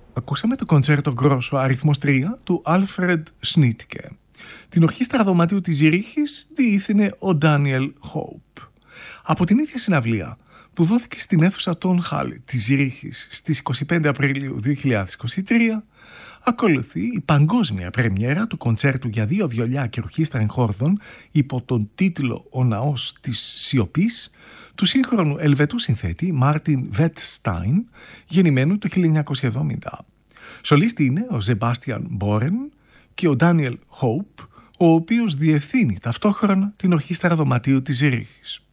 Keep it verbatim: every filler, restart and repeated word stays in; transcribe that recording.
Ακούσαμε το κοντσέρτο γκρόσο αριθμός τρία του Άλφρεντ Σνίτκε. Την ορχήστρα δωματίου της Ζήριχης διεύθυνε ο Ντάνιελ Χόουπ. Από την ίδια συναυλία που δόθηκε στην αίθουσα Τόν Χάλ της Ζήριχης στις είκοσι πέντε Απριλίου δύο χιλιάδες είκοσι τρία, ακολουθεί η παγκόσμια πρεμιέρα του κοντσέρτου για δύο βιολιά και ορχήστρα εγχόρδων υπό τον τίτλο «Ο ναός της σιωπής» του σύγχρονου Ελβετού συνθέτη Μάρτιν Βέτστάιν, γεννημένου το χίλια εννιακόσια εβδομήντα. Σολίστη είναι ο Ζεμπάστιαν Μπόρεν και ο Ντάνιελ Χόουπ, ο οποίος διευθύνει ταυτόχρονα την ορχήστρα δωματίου της Ζήριχης.